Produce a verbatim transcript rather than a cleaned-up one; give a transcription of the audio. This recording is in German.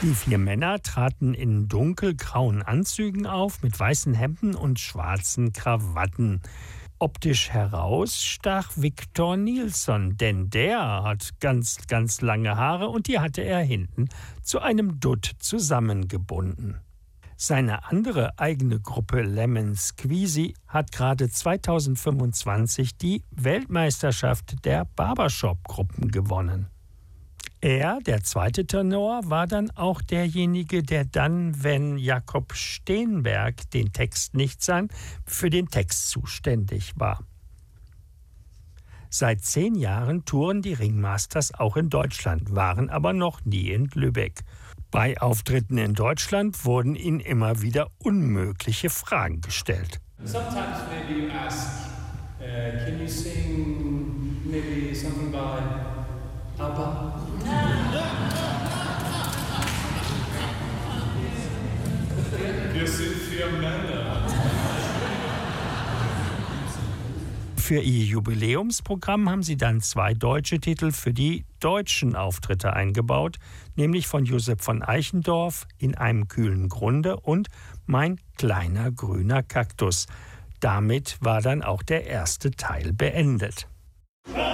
Die vier Männer traten in dunkelgrauen Anzügen auf, mit weißen Hemden und schwarzen Krawatten. Optisch heraus stach Victor Nilsson, denn der hat ganz, ganz lange Haare und die hatte er hinten zu einem Dutt zusammengebunden. Seine andere eigene Gruppe Lemon Squeezy hat gerade zweitausendfünfundzwanzig die Weltmeisterschaft der Barbershop-Gruppen gewonnen. Er, der zweite Tenor, war dann auch derjenige, der dann, wenn Jakob Steenberg den Text nicht sang, für den Text zuständig war. Seit zehn Jahren touren die Ringmasters auch in Deutschland, waren aber noch nie in Lübeck. Bei Auftritten in Deutschland wurden ihnen immer wieder unmögliche Fragen gestellt. Sometimes maybe you ask, uh, can you sing maybe something by ABBA? Wir sind vier Männer. Für ihr Jubiläumsprogramm haben sie dann zwei deutsche Titel für die deutschen Auftritte eingebaut, nämlich von Josef von Eichendorff In einem kühlen Grunde und Mein kleiner grüner Kaktus. Damit war dann auch der erste Teil beendet.